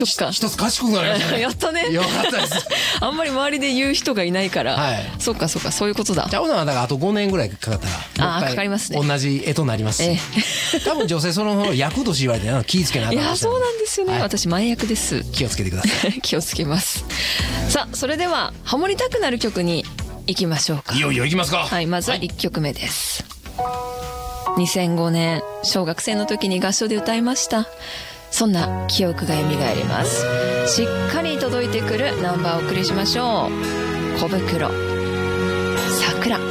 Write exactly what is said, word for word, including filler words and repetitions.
そっか。 一つ賢くなりましたね。 やったね。 よかったです。 あんまり周りで言う人がいないから。はい。そっかそっか、そういうことだ。 じゃあ、ほな、だからあとごねんぐらいかかったら。 ああ、かかりますね。 同じ絵となります。ええ。多分女性その方、役年言われてな、気ぃつけなあかん。 いや、そうなんですよね。私、前役です。 気をつけてください。 気をつけます。さあ、それでは、ハモりたくなる曲に行きましょうか。 いよいよ行きますか。 はい、まずはいっきょくめです。にせんごねん、小学生の時に合唱で歌いました。そんな記憶が蘇ります。しっかり届いてくるナンバーをお送りしましょう。小袋、桜。